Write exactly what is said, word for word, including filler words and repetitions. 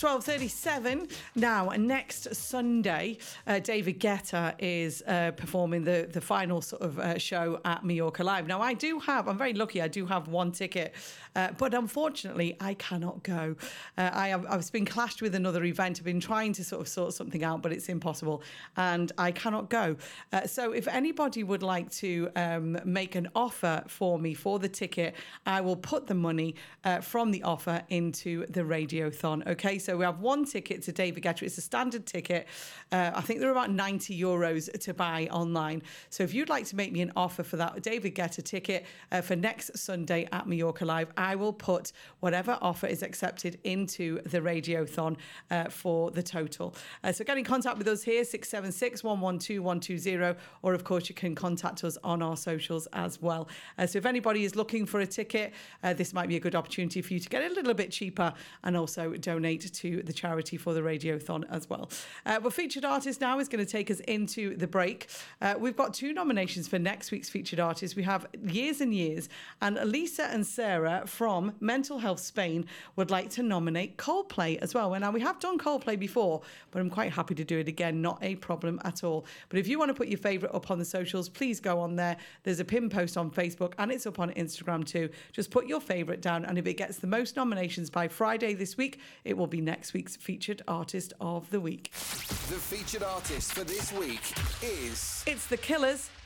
twelve thirty-seven. Now, next Sunday, uh, David Guetta is uh, performing the, the final sort of uh, show at Mallorca Live. Now, I do have, I'm very lucky, I do have one ticket, uh, but unfortunately, I cannot go. Uh, I have, I've been clashed with another event. I've been trying to sort of sort something out, but it's impossible, and I cannot go. Uh, so if anybody would like to um, make an offer for me for the ticket, I will put the money uh, from the offer into the Radiothon. Okay, so we have one ticket to David Guetta. It's a standard ticket. Uh, I think they're about ninety euros to buy online. So if you'd like to make me an offer for that David Guetta ticket uh, for next Sunday at Mallorca Live, I will put whatever offer is accepted into the Radiothon uh, for the total. Uh, so get in contact with us here, six seven six, one one two, one two zero, or of course you can contact us on our socials as well. Uh, so if anybody is looking for a ticket, uh, this might be a good opportunity for you to get a little bit cheaper and also donate to the charity for the Radiothon as well. Uh, well, featured artist now is going to take us into the break. Uh, we've got two nominations for next week's featured artist. We have Years and Years, and Elisa and Sarah from Mental Health Spain would like to nominate Coldplay as well. Well, now we have done Coldplay before, but I'm quite happy to do it again. Not a problem at all. But if you want to put your favourite up on the socials, please go on there. There's a pin post on Facebook and it's up on Instagram too. Just put your favourite down, and if it gets the most nominations by Friday this week, it will be next week's featured artist of the week. The featured artist for this week is... It's The Killers.